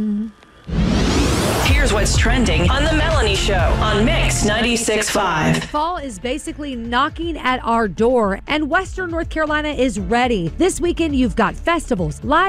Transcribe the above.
Here's what's trending on The Melanie Show on Mix 96.5. Fall is basically knocking at our door, and Western North Carolina is ready. This weekend, you've got festivals, live